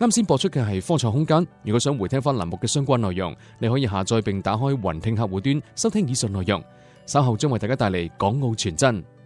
啱先播出嘅係科創空間。如果想回聽翻欄目嘅相關內容，你可以下載並打開雲聽客戶端收聽以上內容。稍後將為大家帶嚟港澳傳真。